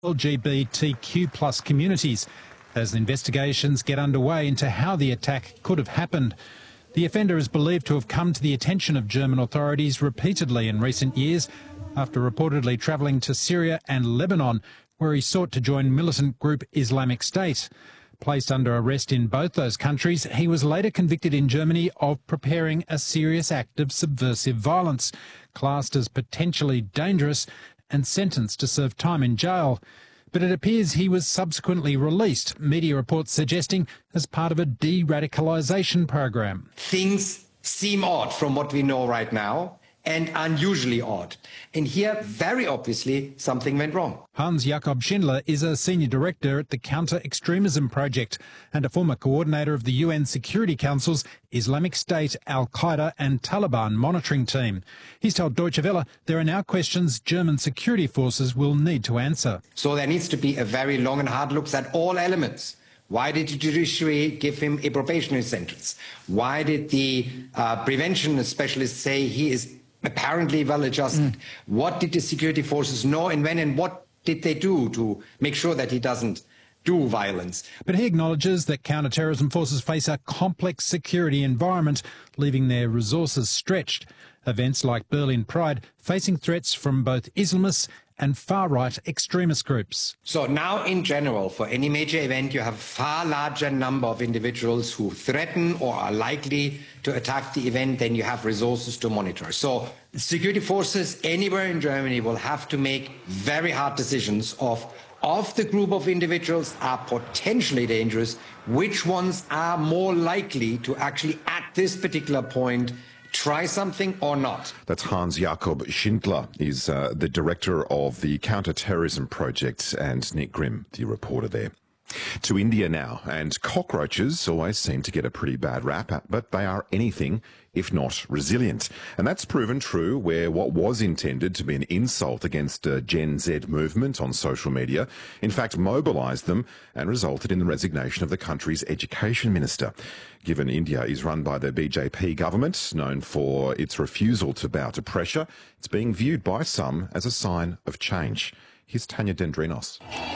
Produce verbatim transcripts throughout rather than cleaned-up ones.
L G B T Q plus communities as investigations get underway into how the attack could have happened. The offender is believed to have come to the attention of German authorities repeatedly in recent years after reportedly travelling to Syria and Lebanon, where he sought to join militant group Islamic State. Placed under arrest in both those countries, he was later convicted in Germany of preparing a serious act of subversive violence, classed as potentially dangerous and sentenced to serve time in jail. But it appears he was subsequently released, media reports suggesting as part of a de-radicalisation program. Things seem odd from what we know right now, and unusually odd. And here, very obviously, something went wrong. Hans-Jakob Schindler is a senior director at the Counter-Extremism Project and a former coordinator of the U N Security Council's Islamic State, Al-Qaeda and Taliban monitoring team. He's told Deutsche Welle there are now questions German security forces will need to answer. So there needs to be a very long and hard look at all elements. Why did the judiciary give him a probationary sentence? Why did the uh, prevention specialists say he is apparently well adjusted? Mm. What did the security forces know and when, and what did they do to make sure that he doesn't do violence? But he acknowledges that counter-terrorism forces face a complex security environment, leaving their resources stretched. Events like Berlin Pride facing threats from both Islamists and far-right extremist groups. So now, in general, for any major event, you have a far larger number of individuals who threaten or are likely to attack the event than you have resources to monitor. So security forces anywhere in Germany will have to make very hard decisions of, of the group of individuals are potentially dangerous, which ones are more likely to actually, at this particular point, try something or not. That's Hans-Jakob Schindler, is uh, the director of the Counter-Terrorism Project, and Nick Grimm, the reporter there. To India now, and cockroaches always seem to get a pretty bad rap, but they are anything if not resilient. And that's proven true where what was intended to be an insult against a Gen Z movement on social media, in fact mobilised them and resulted in the resignation of the country's education minister. Given India is run by the B J P government, known for its refusal to bow to pressure, it's being viewed by some as a sign of change. Here's Tanya Dendrinos.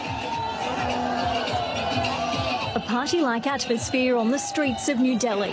A party-like atmosphere on the streets of New Delhi.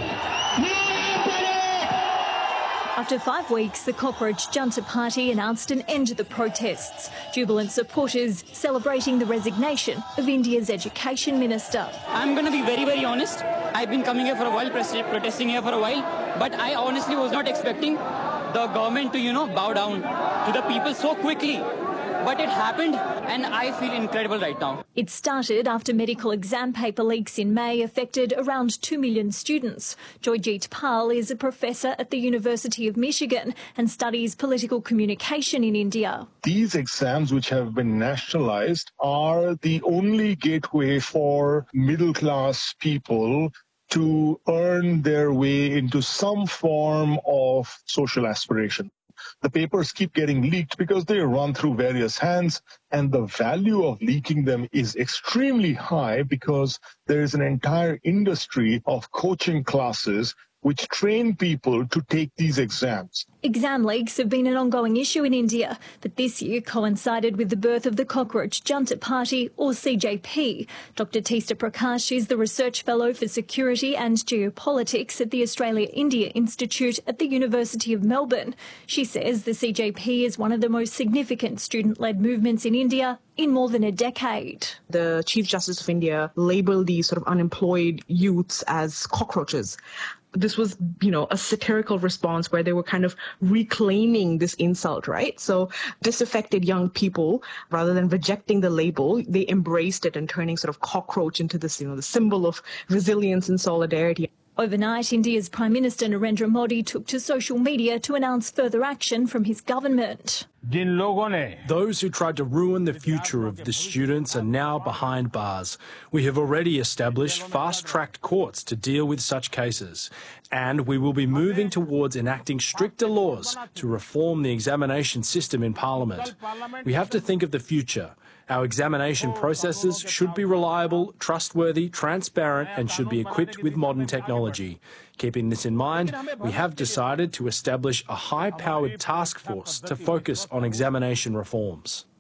After five weeks, the Cockroach Junta Party announced an end to the protests. Jubilant supporters celebrating the resignation of India's education minister. I'm going to be very, very honest. I've been coming here for a while, protesting here for a while, but I honestly was not expecting the government to, you know, bow down to the people so quickly. But it happened, and I feel incredible right now. It started after medical exam paper leaks in May affected around two million students. Joyjeet Pal is a professor at the University of Michigan and studies political communication in India. These exams, which have been nationalized, are the only gateway for middle-class people to earn their way into some form of social aspiration. The papers keep getting leaked because they run through various hands, and the value of leaking them is extremely high because there is an entire industry of coaching classes which train people to take these exams. Exam leaks have been an ongoing issue in India, but this year coincided with the birth of the Cockroach Junta Party, or C J P. Doctor Teesta Prakash is the Research Fellow for Security and Geopolitics at the Australia-India Institute at the University of Melbourne. She says the C J P is one of the most significant student-led movements in India in more than a decade. The Chief Justice of India labelled these sort of unemployed youths as cockroaches. This was, you know, a satirical response where they were kind of reclaiming this insult, right? So disaffected young people, rather than rejecting the label, they embraced it and turning sort of cockroach into this, you know, the symbol of resilience and solidarity. Overnight, India's Prime Minister Narendra Modi took to social media to announce further action from his government. Those who tried to ruin the future of the students are now behind bars. We have already established fast-tracked courts to deal with such cases, and we will be moving towards enacting stricter laws to reform the examination system in Parliament. We have to think of the future. Our examination processes should be reliable, trustworthy, transparent, and should be equipped with modern technology. Keeping this in mind, we have decided to establish a high-powered task force to focus on examination reforms.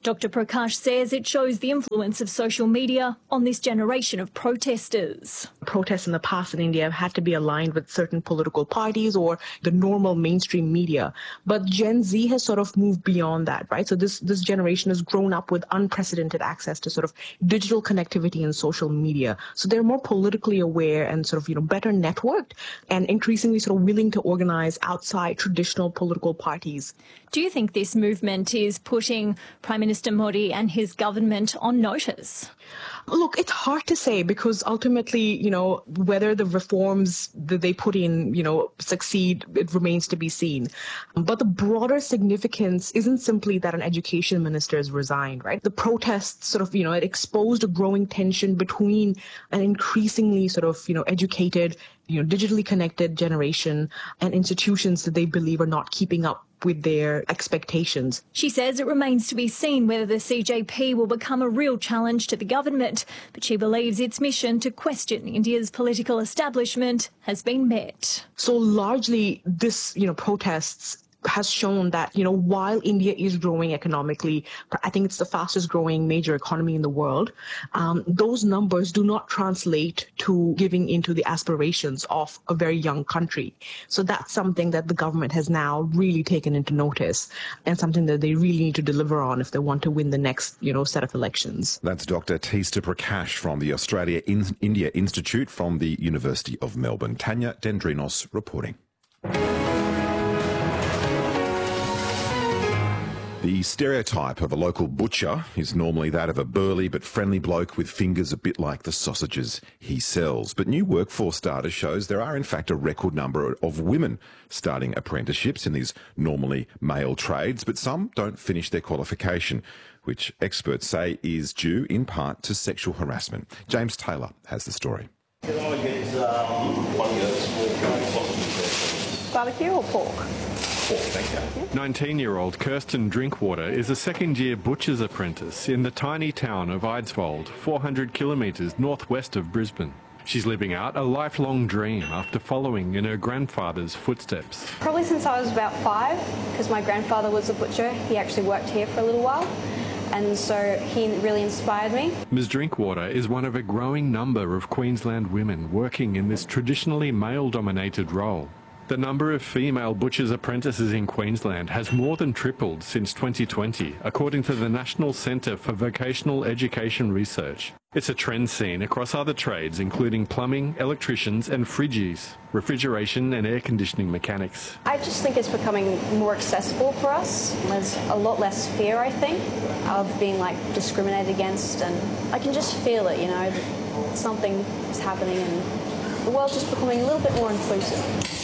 Doctor Prakash says it shows the influence of social media on this generation of protesters. Protests in the past in India have had to be aligned with certain political parties or the normal mainstream media. But Gen Z has sort of moved beyond that, right? So this, this generation has grown up with unprecedented access to sort of digital connectivity and social media. So they're more politically aware and sort of, you know, better networked and increasingly sort of willing to organize outside traditional political parties. Do you think this movement is putting Prime Minister Modi and his government on notice? Look, it's hard to say because ultimately, you know, whether the reforms that they put in, you know, succeed, it remains to be seen. But the broader significance isn't simply that an education minister has resigned, right? The protests sort of, you know, it exposed a growing tension between an increasingly sort of, you know, educated, you know, digitally connected generation and institutions that they believe are not keeping up with their expectations. She says it remains to be seen whether the C J P will become a real challenge to the government, but she believes its mission to question India's political establishment has been met. So largely this, you know, protests has shown that, you know, while India is growing economically, I think it's the fastest growing major economy in the world, um, those numbers do not translate to giving into the aspirations of a very young country. So that's something that the government has now really taken into notice and something that they really need to deliver on if they want to win the next, you know, set of elections. That's Doctor Teesta Prakash from the Australia In- India Institute from the University of Melbourne. Tanya Dendrinos reporting. The stereotype of a local butcher is normally that of a burly but friendly bloke with fingers a bit like the sausages he sells. But new workforce data shows there are in fact a record number of women starting apprenticeships in these normally male trades, but some don't finish their qualification, which experts say is due in part to sexual harassment. James Taylor has the story. Can I get um, one of those small sausages? Barbecue or pork? nineteen-year-old Kirsten Drinkwater is a second-year butcher's apprentice in the tiny town of Eidsvold, four hundred kilometres northwest of Brisbane. She's living out a lifelong dream after following in her grandfather's footsteps. Probably since I was about five, because my grandfather was a butcher. He actually worked here for a little while, and so he really inspired me. Miz Drinkwater is one of a growing number of Queensland women working in this traditionally male-dominated role. The number of female butchers' apprentices in Queensland has more than tripled since twenty twenty, according to the National Centre for Vocational Education Research. It's a trend seen across other trades, including plumbing, electricians and fridgies, refrigeration and air conditioning mechanics. I just think it's becoming more accessible for us. There's a lot less fear, I think, of being like discriminated against, and I can just feel it, you know, something is happening and the world's just becoming a little bit more inclusive.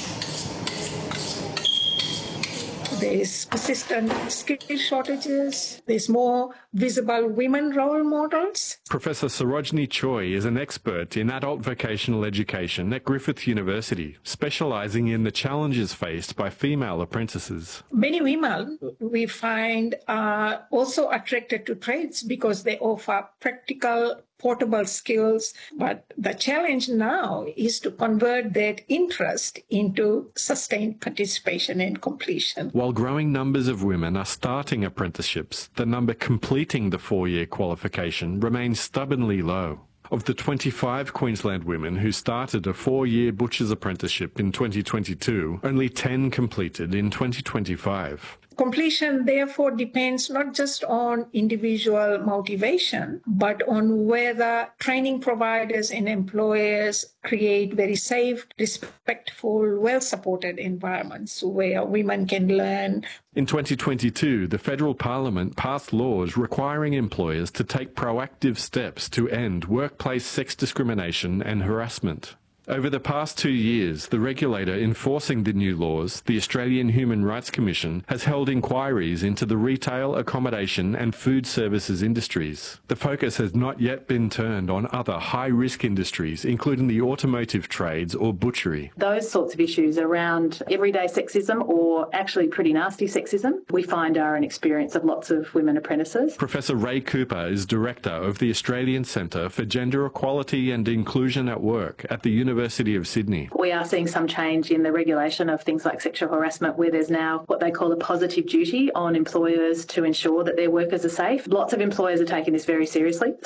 There's persistent skill shortages. There's more visible women role models. Professor Sarojini Choi is an expert in adult vocational education at Griffith University, specialising in the challenges faced by female apprentices. Many women, we find, are also attracted to trades because they offer practical, portable skills, but the challenge now is to convert that interest into sustained participation and completion. While growing numbers of women are starting apprenticeships, the number completing the four-year qualification remains stubbornly low. Of the twenty-five Queensland women who started a four-year butcher's apprenticeship in twenty twenty-two, only ten completed in twenty twenty-five. Completion, therefore, depends not just on individual motivation, but on whether training providers and employers create very safe, respectful, well-supported environments where women can learn. In twenty twenty-two, the Federal Parliament passed laws requiring employers to take proactive steps to end workplace sex discrimination and harassment. Over the past two years, the regulator enforcing the new laws, the Australian Human Rights Commission, has held inquiries into the retail, accommodation and food services industries. The focus has not yet been turned on other high-risk industries, including the automotive trades or butchery. Those sorts of issues around everyday sexism or actually pretty nasty sexism, we find are an experience of lots of women apprentices. Professor Ray Cooper is Director of the Australian Centre for Gender Equality and Inclusion at Work at the University University of Sydney. We are seeing some change in the regulation of things like sexual harassment, where there's now what they call a positive duty on employers to ensure that their workers are safe. Lots of employers are taking this very seriously.